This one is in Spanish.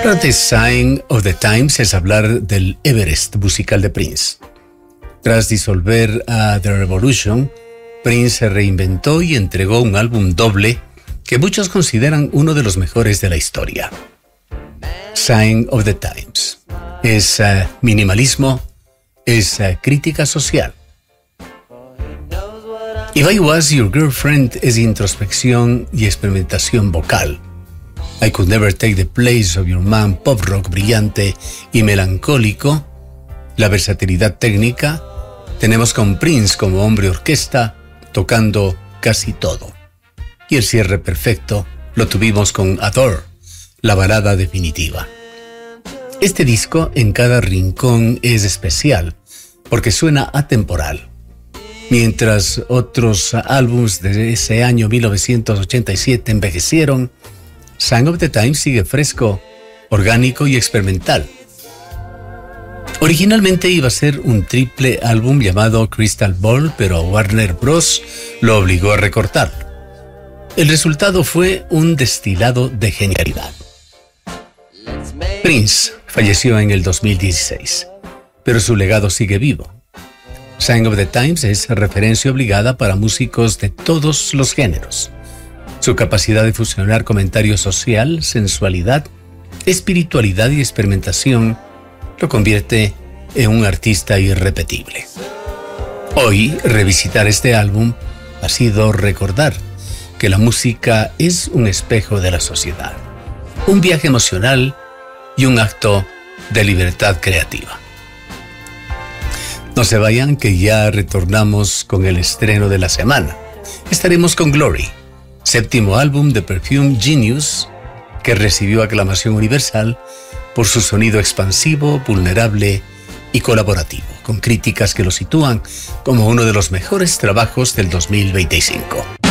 Hablar de Sign of the Times es hablar del Everest musical de Prince. Tras disolver a The Revolution, Prince se reinventó y entregó un álbum doble que muchos consideran uno de los mejores de la historia. Sign of the Times. Es minimalismo, es crítica social. If I Was Your Girlfriend es introspección y experimentación vocal. I Could Never Take the Place of Your Man, pop rock brillante y melancólico. La versatilidad técnica. Tenemos con Prince como hombre orquesta, tocando casi todo. Y el cierre perfecto lo tuvimos con Adore, la balada definitiva. Este disco en cada rincón es especial, porque suena atemporal. Mientras otros álbumes de ese año 1987 envejecieron, Sign of the Times sigue fresco, orgánico y experimental. Originalmente iba a ser un triple álbum llamado Crystal Ball, pero Warner Bros. Lo obligó a recortarlo. El resultado fue un destilado de genialidad. Prince falleció en el 2016, pero su legado sigue vivo. Sign of the Times es referencia obligada para músicos de todos los géneros. Su capacidad de fusionar comentario social, sensualidad, espiritualidad y experimentación lo convierte en un artista irrepetible. Hoy, revisitar este álbum ha sido recordar que la música es un espejo de la sociedad, un viaje emocional y un acto de libertad creativa. No se vayan, que ya retornamos con el estreno de la semana. Estaremos con Glory, séptimo álbum de Perfume Genius, que recibió aclamación universal por su sonido expansivo, vulnerable y colaborativo, con críticas que lo sitúan como uno de los mejores trabajos del 2025.